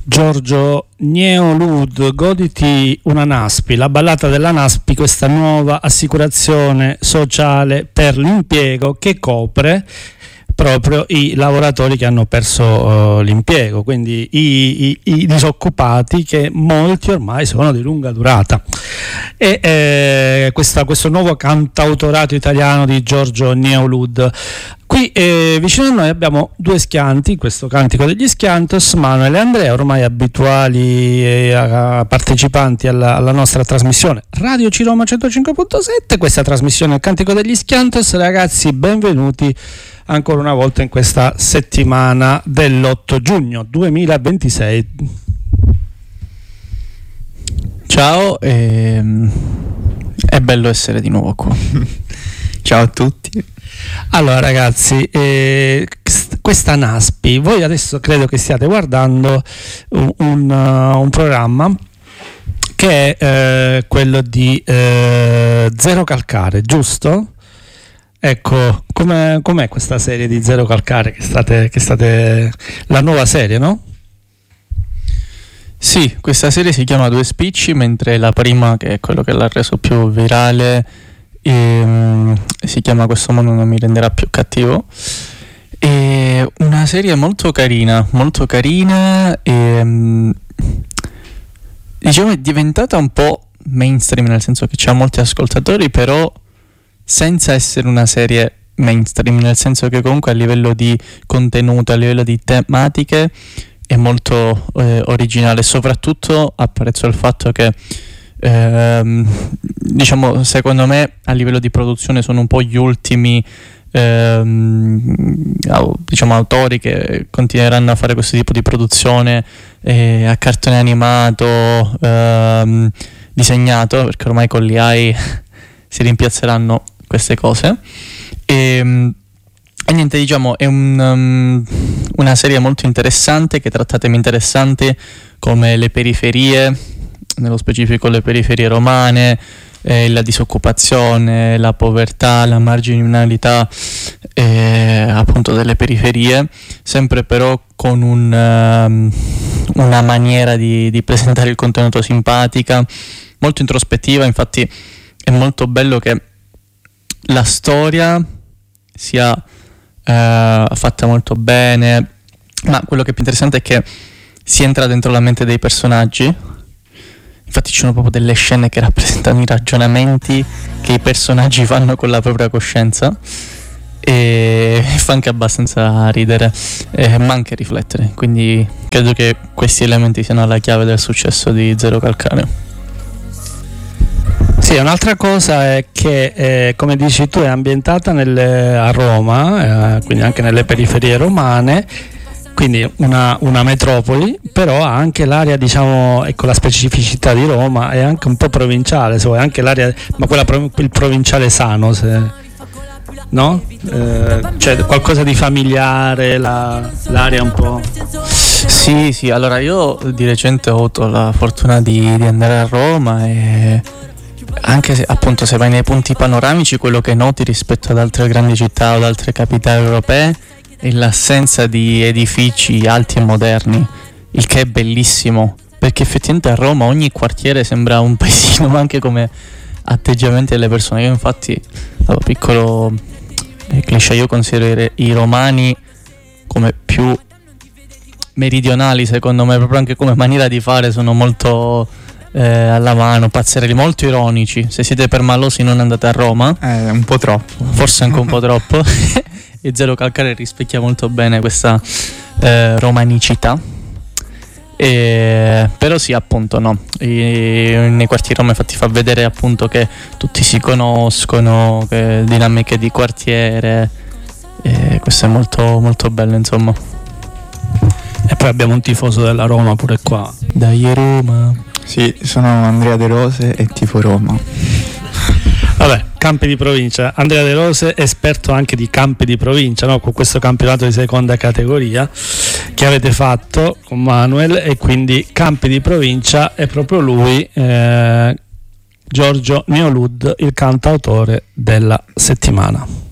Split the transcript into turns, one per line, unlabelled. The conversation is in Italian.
Giorgio Neolud, goditi una Naspi, la ballata della Naspi, questa nuova assicurazione sociale per l'impiego che copre proprio i lavoratori che hanno perso l'impiego, quindi i disoccupati, che molti ormai sono di lunga durata. E questo nuovo cantautorato italiano di Giorgio Neolud. Qui vicino a noi abbiamo due schianti, questo cantico degli Schiantos, Manuel e Andrea, ormai abituali partecipanti alla nostra trasmissione Radio Ciroma 105.7. Questa trasmissione è il cantico degli Schiantos. Ragazzi, benvenuti ancora una volta in questa settimana dell'8 giugno 2026.
Ciao, è bello essere di nuovo qua. Ciao a tutti.
Allora ragazzi, questa Naspi, voi adesso credo che stiate guardando un programma che è quello di Zero Calcare, giusto? Ecco, com'è questa serie di Zero Calcare che state la nuova serie, no?
Sì, questa serie si chiama Due Spicci, mentre la prima, che è quello che l'ha reso più virale, si chiama Questo mondo non mi renderà più cattivo. È una serie molto carina e diciamo è diventata un po' mainstream, nel senso che c'ha molti ascoltatori, però senza essere una serie mainstream, nel senso che comunque a livello di contenuto, a livello di tematiche è molto originale. Soprattutto apprezzo il fatto che diciamo, secondo me a livello di produzione sono un po' gli ultimi diciamo autori che continueranno a fare questo tipo di produzione a cartone animato disegnato, perché ormai con l'AI si rimpiazzeranno queste cose e niente, diciamo è una serie molto interessante che tratta temi interessanti come le periferie, nello specifico le periferie romane, la disoccupazione, la povertà, la marginalità appunto delle periferie, sempre però con una maniera di presentare il contenuto simpatica, molto introspettiva. Infatti è molto bello che la storia sia fatta molto bene, ma quello che è più interessante è che si entra dentro la mente dei personaggi. Infatti ci sono proprio delle scene che rappresentano i ragionamenti che i personaggi fanno con la propria coscienza e fa anche abbastanza ridere, ma anche riflettere. Quindi credo che questi elementi siano la chiave del successo di Zero Calcare.
Sì, un'altra cosa è che, come dici tu, è ambientata a Roma, quindi anche nelle periferie romane, quindi una metropoli, però ha anche l'area, diciamo, ecco, la specificità di Roma è anche un po' provinciale, se vuoi, anche l'area, ma il provinciale sano, no? C'è qualcosa di familiare, l'area un po'.
Sì, allora io di recente ho avuto la fortuna di andare a Roma e anche se appunto se vai nei punti panoramici, quello che noti rispetto ad altre grandi città o ad altre capitali europee è l'assenza di edifici alti e moderni, il che è bellissimo, perché effettivamente a Roma ogni quartiere sembra un paesino, ma anche come atteggiamenti delle persone. Io infatti, da piccolo cliché, io considero i romani come più meridionali, secondo me, proprio anche come maniera di fare sono molto alla mano, pazzerelli, molto ironici. Se siete permalosi non andate a Roma,
un po' troppo,
forse anche un po' troppo. E Zero Calcare rispecchia molto bene questa romanicità, però sì, appunto no, nei quartieri Roma infatti fa vedere appunto che tutti si conoscono, che dinamiche di quartiere, e questo è molto molto bello, insomma.
E poi abbiamo un tifoso della Roma pure qua.
Dai Roma.
Sì, sono Andrea De Rose e tifo Roma.
Vabbè, campi di provincia. Andrea De Rose, esperto anche di campi di provincia, no? Con questo campionato di seconda categoria che avete fatto con Manuel, e quindi campi di provincia è proprio lui, Giorgio Neolud, il cantautore della settimana.